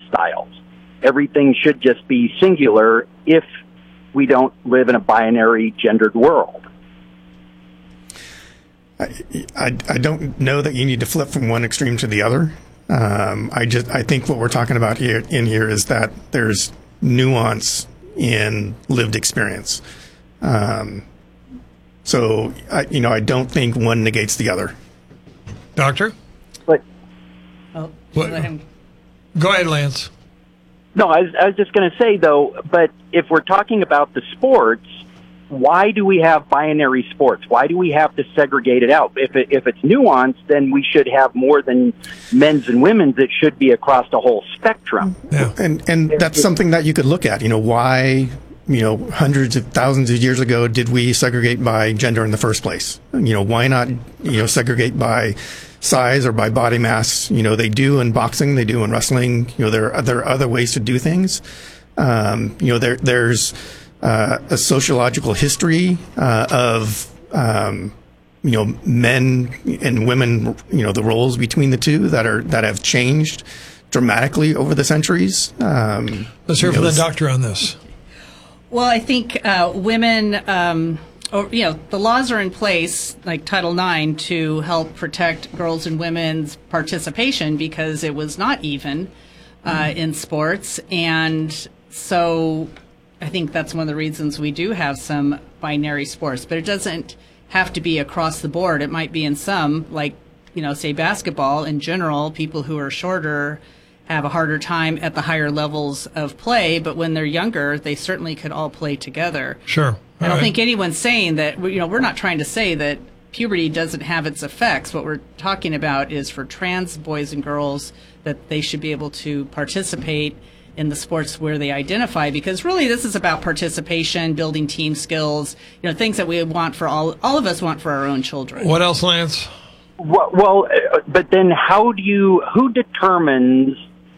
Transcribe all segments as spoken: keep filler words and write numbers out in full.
lifestyles. Everything should just be singular if we don't live in a binary gendered world. I, I, I don't know that you need to flip from one extreme to the other. Um, I just I think what we're talking about here in here is that there's nuance in lived experience. Um, so I, you know, I don't think one negates the other. Doctor? But Oh, What- let him. Go ahead, Lance. no, I was, I was just going to say though. But if we're talking about the sports, why do we have binary sports? Why do we have to segregate it out? If it, if it's nuanced, then we should have more than men's and women's. It should be across the whole spectrum. Yeah. And and that's something that you could look at. You know, why, you know, hundreds of thousands of years ago did we segregate by gender in the first place? You know, why not, you know, segregate by size or by body mass? You know, they do in boxing, they do in wrestling. You know, there are, there are other ways to do things. Um, you know, there there's uh, a sociological history uh, of um, you know, men and women. You know, the roles between the two that are that have changed dramatically over the centuries. Um, Let's hear you from know, the doctor on this. Well, I think uh, women, um, or, you know, the laws are in place, like Title nine, to help protect girls and women's participation because it was not even uh, mm-hmm. in sports. And so I think that's one of the reasons we do have some binary sports. But it doesn't have to be across the board. It might be in some, like, you know, say basketball in general, people who are shorter have a harder time at the higher levels of play, but when they're younger, they certainly could all play together. Sure. All I don't right. think anyone's saying that, you know, we're not trying to say that puberty doesn't have its effects. What we're talking about is for trans boys and girls that they should be able to participate in the sports where they identify, because really this is about participation, building team skills, you know, things that we want for all, all of us want for our own children. What else, Lance? Well, well, uh, but then how do you? Who determines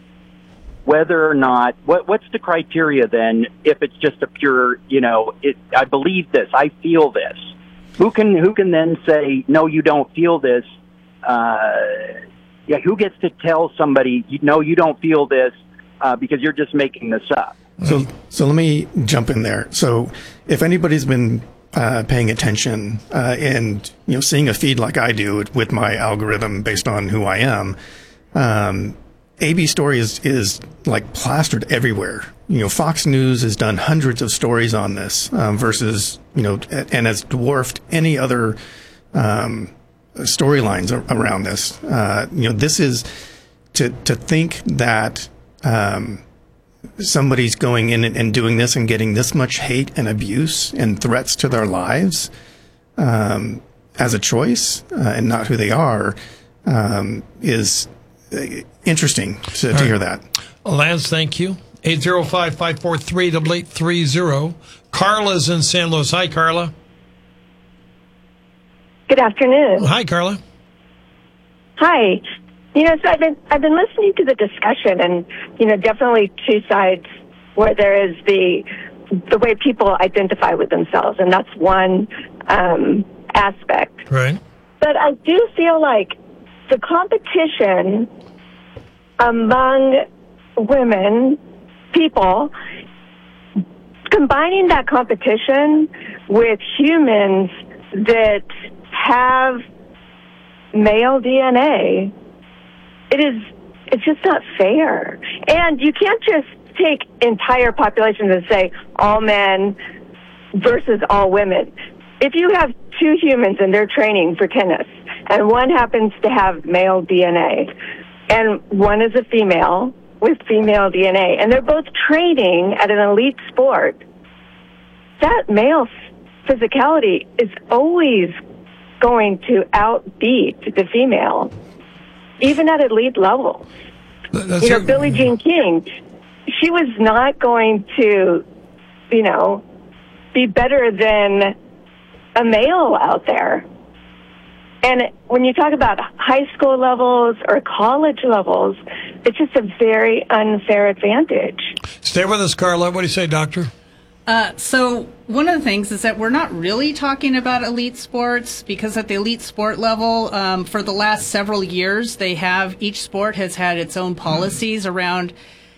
whether or not, what, what's the criteria then if it's just a pure, you know, it, I believe this, I feel this? Who can who can then say, no, you don't feel this? Uh, yeah, who gets to tell somebody, no, you don't feel this uh, because you're just making this up? So, so let me jump in there. So if anybody's been uh, paying attention uh, and, you know, seeing a feed like I do with my algorithm based on who I am, um, A B story is, is like plastered everywhere. You know, Fox News has done hundreds of stories on this, um, versus, you know, and has dwarfed any other, um, storylines around this. Uh, you know, this is to, to think that, um, somebody's going in and doing this and getting this much hate and abuse and threats to their lives, um, as a choice, uh, and not who they are, um, is, interesting to, to hear that. Lance, thank you. eight zero five, five four three, eight eight three zero. Carla's in San Luis. Hi, Carla. Good afternoon. Hi, Carla. Hi. You know, so I've been I've been listening to the discussion, and you know, definitely two sides where there is the the way people identify with themselves, and that's one um, aspect. Right. But I do feel like the competition among women, people, combining that competition with humans that have male D N A, it is, it's just not fair. And you can't just take entire populations and say all men versus all women. If you have two humans and they're training for tennis, and one happens to have male D N A, and one is a female with female D N A, and they're both training at an elite sport, that male physicality is always going to outbeat the female, even at elite levels. That's you know, your- Billie Jean King, she was not going to, you know, be better than a male out there. And when you talk about high school levels or college levels, it's just a very unfair advantage. Stay with us, Carla. What do you say, doctor? Uh, so one of the things is that we're not really talking about elite sports, because at the elite sport level, um, for the last several years, they have, each sport has had its own policies around